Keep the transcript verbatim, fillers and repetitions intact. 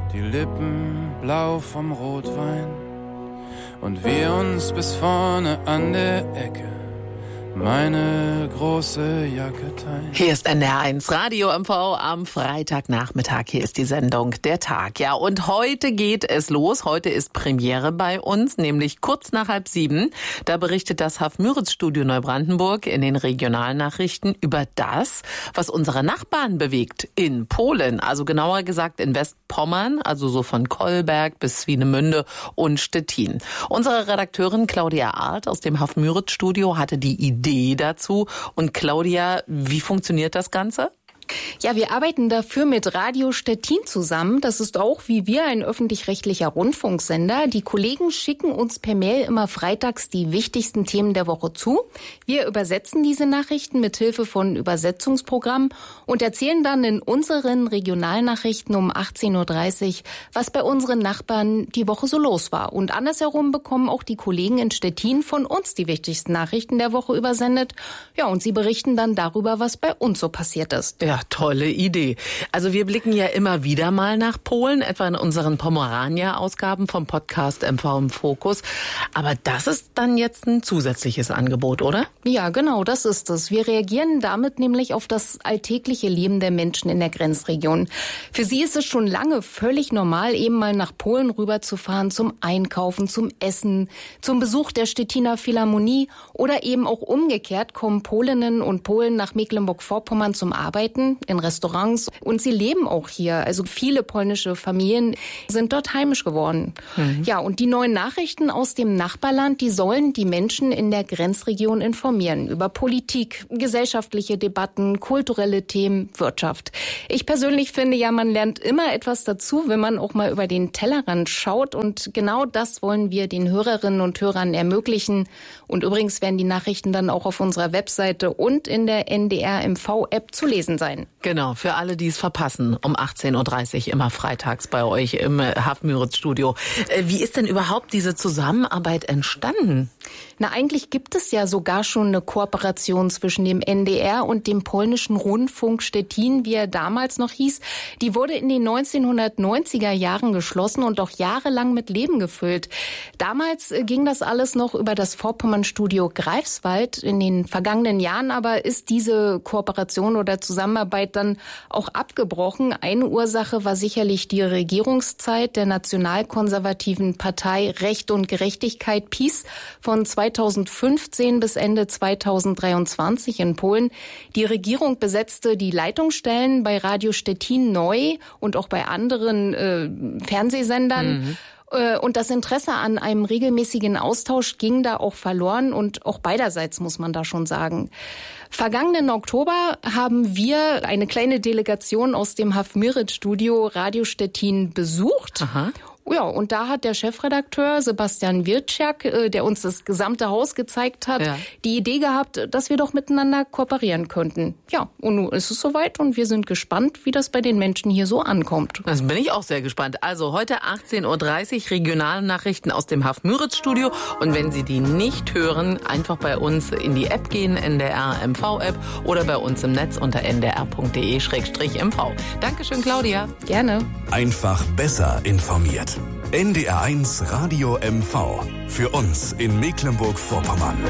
die Lippen blau vom Rotwein und wir uns bis vorne an der Ecke meine große Jacke teilen. Hier ist N D R eins Radio M V am Freitagnachmittag. Hier ist die Sendung Der Tag. Ja, und heute geht es los. Heute ist Premiere bei uns, nämlich kurz nach halb sieben. Da berichtet das Haff-Müritz-Studio Neubrandenburg in den Regionalnachrichten über das, was unsere Nachbarn bewegt in Polen. Also genauer gesagt in Westpommern, also so von Kolberg bis Swinemünde und Stettin. Unsere Redakteurin Claudia Arlt aus dem Haff-Müritz-Studio hatte die Idee dazu. Und Claudia, wie funktioniert das Ganze? Ja, wir arbeiten dafür mit Radio Stettin zusammen. Das ist auch wie wir ein öffentlich-rechtlicher Rundfunksender. Die Kollegen schicken uns per Mail immer freitags die wichtigsten Themen der Woche zu. Wir übersetzen diese Nachrichten mit Hilfe von Übersetzungsprogrammen und erzählen dann in unseren Regionalnachrichten um achtzehn Uhr dreißig, was bei unseren Nachbarn die Woche so los war. Und andersherum bekommen auch die Kollegen in Stettin von uns die wichtigsten Nachrichten der Woche übersendet. Ja, und sie berichten dann darüber, was bei uns so passiert ist. Ja, tolle Idee. Also wir blicken ja immer wieder mal nach Polen, etwa in unseren Pomerania-Ausgaben vom Podcast M V im Fokus. Aber das ist dann jetzt ein zusätzliches Angebot, oder? Ja, genau, das ist es. Wir reagieren damit nämlich auf das alltägliche Leben der Menschen in der Grenzregion. Für sie ist es schon lange völlig normal, eben mal nach Polen rüberzufahren zum Einkaufen, zum Essen, zum Besuch der Stettiner Philharmonie oder eben auch umgekehrt kommen Polinnen und Polen nach Mecklenburg-Vorpommern zum Arbeiten in Restaurants und sie leben auch hier. Also viele polnische Familien sind dort heimisch geworden. Mhm. Ja, und die neuen Nachrichten aus dem Nachbarland, die sollen die Menschen in der Grenzregion informieren über Politik, gesellschaftliche Debatten, kulturelle Themen, Wirtschaft. Ich persönlich finde ja, man lernt immer etwas dazu, wenn man auch mal über den Tellerrand schaut und genau das wollen wir den Hörerinnen und Hörern ermöglichen. Und übrigens werden die Nachrichten dann auch auf unserer Webseite und in der N D R M V-App zu lesen sein. Genau, für alle, die es verpassen, um achtzehn Uhr dreißig immer freitags bei euch im Haff-Müritz-Studio. Wie ist denn überhaupt diese Zusammenarbeit entstanden? Na, eigentlich gibt es ja sogar schon eine Kooperation zwischen dem N D R und dem polnischen Rundfunk Stettin, wie er damals noch hieß. Die wurde in den neunzehnhundertneunziger Jahren geschlossen und auch jahrelang mit Leben gefüllt. Damals ging das alles noch über das Vorpommernstudio Greifswald. In den vergangenen Jahren aber ist diese Kooperation oder Zusammenarbeit dann auch abgebrochen. Eine Ursache war sicherlich die Regierungszeit der nationalkonservativen Partei Recht und Gerechtigkeit PiS von zweitausendfünfzehn bis Ende zweitausenddreiundzwanzig in Polen. Die Regierung besetzte die Leitungsstellen bei Radio Stettin neu und auch bei anderen äh, Fernsehsendern. Mhm. Und das Interesse an einem regelmäßigen Austausch ging da auch verloren und auch beiderseits, muss man da schon sagen. Vergangenen Oktober haben wir eine kleine Delegation aus dem Haff-Müritz-Studio Radio Stettin besucht. Aha. Ja, und da hat der Chefredakteur Sebastian Wirtschak, der uns das gesamte Haus gezeigt hat, ja. die Idee gehabt, dass wir doch miteinander kooperieren könnten. Ja, und nun ist es soweit und wir sind gespannt, wie das bei den Menschen hier so ankommt. Das bin ich auch sehr gespannt. Also heute achtzehn Uhr dreißig Regionalnachrichten aus dem Haff-Müritz-Studio. Und wenn Sie die nicht hören, einfach bei uns in die App gehen, N D R M V-App oder bei uns im Netz unter n d r punkt d e slash m v. Dankeschön, Claudia. Gerne. Einfach besser informiert. N D R eins Radio M V. Für uns in Mecklenburg-Vorpommern.